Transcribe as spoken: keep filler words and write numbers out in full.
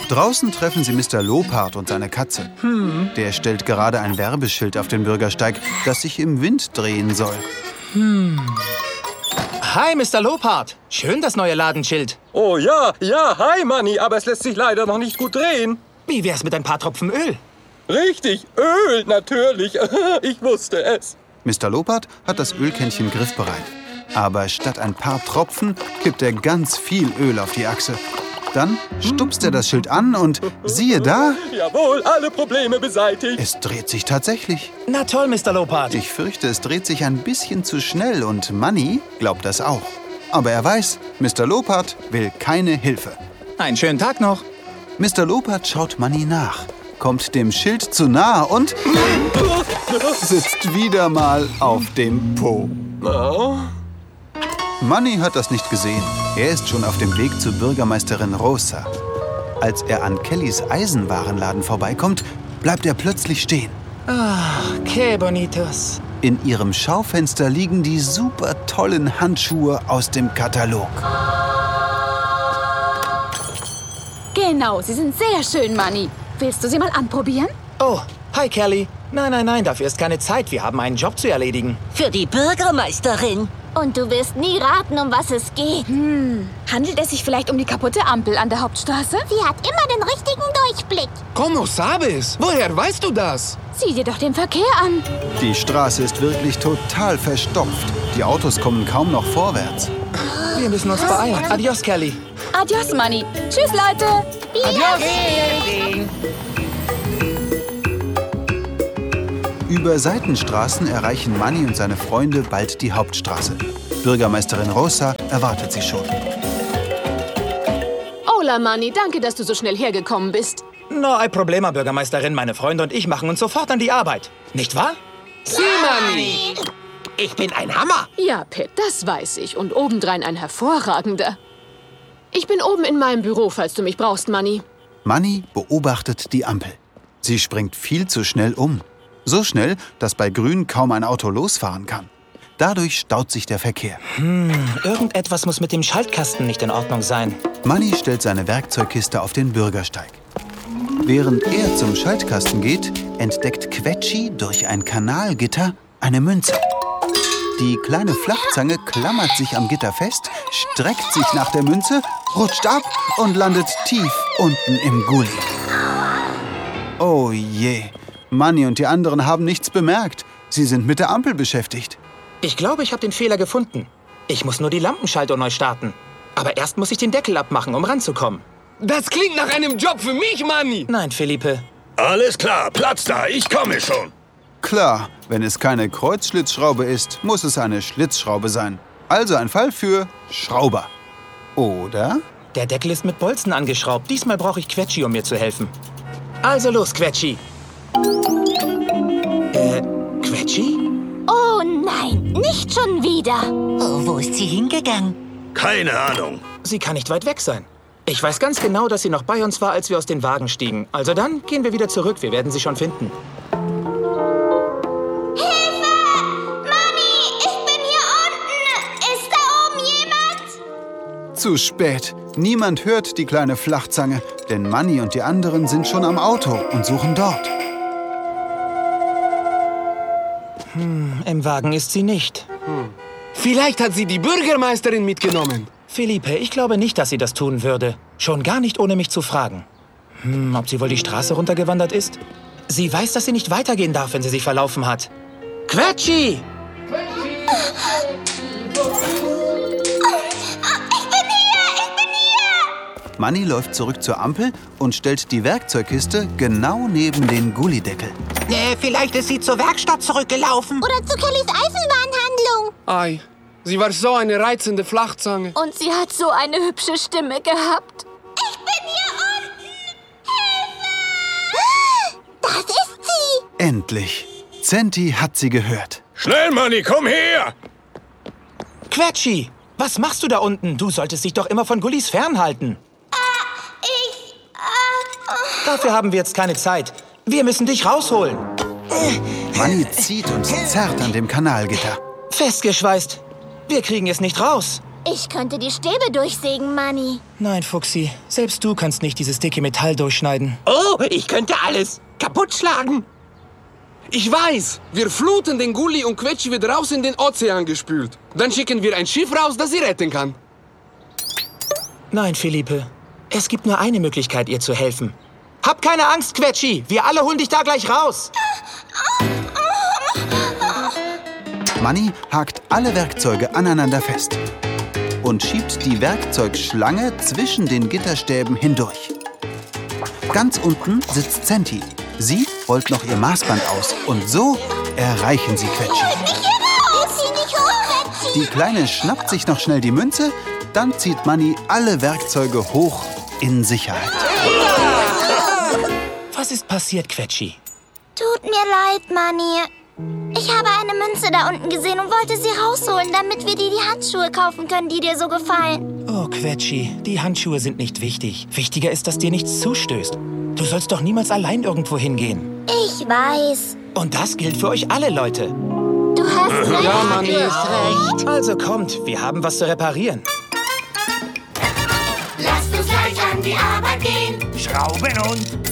Draußen treffen sie Mister Lopard und seine Katze. Hm. Der stellt gerade ein Werbeschild auf den Bürgersteig, das sich im Wind drehen soll. Hm. Hi, Mister Lopard. Schön das neue Ladenschild. Oh ja, ja, hi, Manni, aber es lässt sich leider noch nicht gut drehen. Wie wär's mit ein paar Tropfen Öl? Richtig, Öl, natürlich. Ich wusste es. Mister Lopard hat das Ölkännchen griffbereit. Aber statt ein paar Tropfen kippt er ganz viel Öl auf die Achse. Dann stupst er das Schild an und siehe da... Jawohl, alle Probleme beseitigt. Es dreht sich tatsächlich. Na toll, Mister Lopard. Ich fürchte, es dreht sich ein bisschen zu schnell und Manni glaubt das auch. Aber er weiß, Mister Lopard will keine Hilfe. Einen schönen Tag noch. Mister Lopard schaut Manni nach, kommt dem Schild zu nahe und sitzt wieder mal auf dem Po. Oh. Manni hat das nicht gesehen. Er ist schon auf dem Weg zu Bürgermeisterin Rosa. Als er an Kellys Eisenwarenladen vorbeikommt, bleibt er plötzlich stehen. Ah, que bonitos. In ihrem Schaufenster liegen die super tollen Handschuhe aus dem Katalog. Genau, sie sind sehr schön, Manni. Willst du sie mal anprobieren? Oh, hi, Kelly. Nein, nein, nein, dafür ist keine Zeit. Wir haben einen Job zu erledigen. Für die Bürgermeisterin. Und du wirst nie raten, um was es geht. Hm, handelt es sich vielleicht um die kaputte Ampel an der Hauptstraße? Sie hat immer den richtigen Durchblick. ¿Cómo sabes? Woher weißt du das? Sieh dir doch den Verkehr an. Die Straße ist wirklich total verstopft. Die Autos kommen kaum noch vorwärts. Wir müssen uns beeilen. Adios, Kelly. Adios, Manni. Tschüss, Leute. Adios. Über Seitenstraßen erreichen Manni und seine Freunde bald die Hauptstraße. Bürgermeisterin Rosa erwartet sie schon. Hola, Manni. Danke, dass du so schnell hergekommen bist. No hay problema, Bürgermeisterin. Meine Freunde und ich machen uns sofort an die Arbeit. Nicht wahr? Sí, Manni. Ich bin ein Hammer. Ja, Pet, das weiß ich. Und obendrein ein hervorragender. Ich bin oben in meinem Büro, falls du mich brauchst, Manni. Manni beobachtet die Ampel. Sie springt viel zu schnell um. So schnell, dass bei Grün kaum ein Auto losfahren kann. Dadurch staut sich der Verkehr. Hm, irgendetwas muss mit dem Schaltkasten nicht in Ordnung sein. Manni stellt seine Werkzeugkiste auf den Bürgersteig. Während er zum Schaltkasten geht, entdeckt Quetschi durch ein Kanalgitter eine Münze. Die kleine Flachzange klammert sich am Gitter fest, streckt sich nach der Münze, rutscht ab und landet tief unten im Gully. Oh je, Manni und die anderen haben nichts bemerkt. Sie sind mit der Ampel beschäftigt. Ich glaube, ich habe den Fehler gefunden. Ich muss nur die Lampenschaltung neu starten. Aber erst muss ich den Deckel abmachen, um ranzukommen. Das klingt nach einem Job für mich, Manni. Nein, Felipe. Alles klar, Platz da, ich komme schon. Klar, wenn es keine Kreuzschlitzschraube ist, muss es eine Schlitzschraube sein. Also ein Fall für Schrauber. Oder? Der Deckel ist mit Bolzen angeschraubt. Diesmal brauche ich Quetschi, um mir zu helfen. Also los, Quetschi. Äh, Quetschi? Oh nein, nicht schon wieder. Oh, wo ist sie hingegangen? Keine Ahnung. Sie kann nicht weit weg sein. Ich weiß ganz genau, dass sie noch bei uns war, als wir aus den Wagen stiegen. Also dann gehen wir wieder zurück. Wir werden sie schon finden. Hilfe! Manni, ich bin hier unten. Ist da oben jemand? Zu spät. Niemand hört die kleine Flachzange, denn Manni und die anderen sind schon am Auto und suchen dort. Hm, im Wagen ist sie nicht. Hm. Vielleicht hat sie die Bürgermeisterin mitgenommen. Felipe, ich glaube nicht, dass sie das tun würde. Schon gar nicht, ohne mich zu fragen. Hm, ob sie wohl die Straße runtergewandert ist? Sie weiß, dass sie nicht weitergehen darf, wenn sie sich verlaufen hat. Quetschi! Manni läuft zurück zur Ampel und stellt die Werkzeugkiste genau neben den Gullideckel. Äh, vielleicht ist sie zur Werkstatt zurückgelaufen. Oder zu Kellys Eisenbahnhandlung. Ei, sie war so eine reizende Flachzange. Und sie hat so eine hübsche Stimme gehabt. Ich bin hier unten. Hilfe! Das ist sie. Endlich. Zenti hat sie gehört. Schnell, Manni, komm her! Quetschi, was machst du da unten? Du solltest dich doch immer von Gullis fernhalten. Ich, äh, Dafür haben wir jetzt keine Zeit. Wir müssen dich rausholen. Manni zieht und zerrt an dem Kanalgitter. Festgeschweißt. Wir kriegen es nicht raus. Ich könnte die Stäbe durchsägen, Manni. Nein, Fuchsi, selbst du kannst nicht dieses dicke Metall durchschneiden. Oh, ich könnte alles kaputt schlagen. Ich weiß, wir fluten den Gulli und Quetschi wieder raus in den Ozean gespült. Dann schicken wir ein Schiff raus, das sie retten kann. Nein, Philippe. Es gibt nur eine Möglichkeit, ihr zu helfen. Hab keine Angst, Quetschi. Wir alle holen dich da gleich raus. Manni hakt alle Werkzeuge aneinander fest und schiebt die Werkzeugschlange zwischen den Gitterstäben hindurch. Ganz unten sitzt Centi. Sie rollt noch ihr Maßband aus und so erreichen sie Quetschi. Die Kleine schnappt sich noch schnell die Münze, dann zieht Manni alle Werkzeuge hoch in Sicherheit. Was ist passiert, Quetschi? Tut mir leid, Manni. Ich habe eine Münze da unten gesehen und wollte sie rausholen, damit wir dir die Handschuhe kaufen können, die dir so gefallen. Oh, Quetschi, die Handschuhe sind nicht wichtig. Wichtiger ist, dass dir nichts zustößt. Du sollst doch niemals allein irgendwo hingehen. Ich weiß. Und das gilt für euch alle, Leute. Du hast recht. Ja, Manni. recht. Also kommt, wir haben was zu reparieren. Lasst uns gleich an die Arbeit gehen. Schrauben und